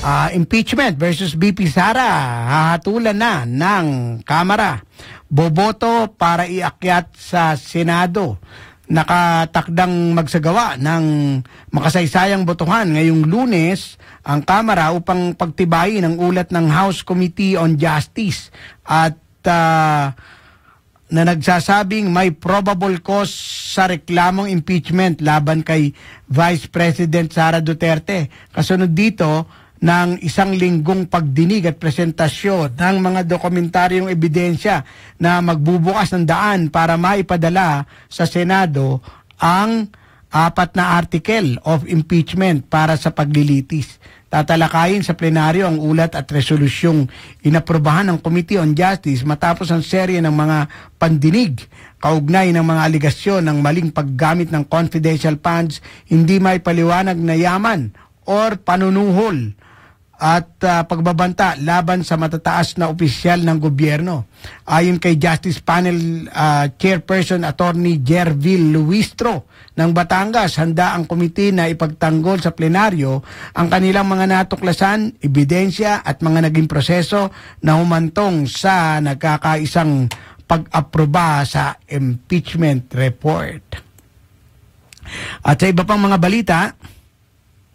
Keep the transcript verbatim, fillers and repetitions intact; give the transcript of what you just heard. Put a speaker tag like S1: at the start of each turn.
S1: Uh, impeachment versus B P Sara, hahatulan na ng Kamara. Boboto para iakyat sa Senado. Nakatakdang magsagawa ng makasaysayang botohan ngayong Lunes ang Kamara upang pagtibayin ang ulat ng House Committee on Justice at uh, na nagsasabing may probable cause sa reklamong impeachment laban kay Vice President Sara Duterte. Kasunod dito ng isang linggong pagdinig at presentasyon ng mga dokumentaryong ebidensya na magbubukas ng daan para maipadala sa Senado ang apat na article of impeachment para sa paglilitis. Tatalakayin sa plenaryo ang ulat at resolusyong inaprubahan ng Committee on Justice matapos ang serye ng mga pandinig kaugnay ng mga aligasyon ng maling paggamit ng confidential funds, hindi may paliwanag na yaman or panunuhol at uh, pagbabanta laban sa matataas na opisyal ng gobyerno. Ayon kay Justice Panel uh, Chairperson Attorney Jervil Luistro ng Batangas, handa ang komite na ipagtanggol sa plenaryo ang kanilang mga natuklasan, ebidensya at mga naging proseso na humantong sa nagkakaisang pag-aproba sa impeachment report. At sa iba pang mga balita,